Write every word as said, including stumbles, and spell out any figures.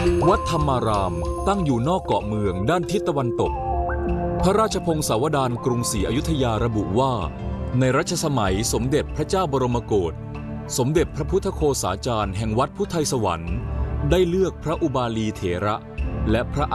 วัดธรรมารามตั้งอยู่นอกเกาะเมืองด้านทิศตะวันตกพระราชพงศาวดารกรุงศรีอยุธยาระบุว่าในรัชสมัยสมเด็จพระเจ้าบรมโกศสมเด็จพระพุทธโฆษาจารย์แห่งวัดพุทธไทยสวรรค์ได้เลือกพระอุบาลีเถระและพระ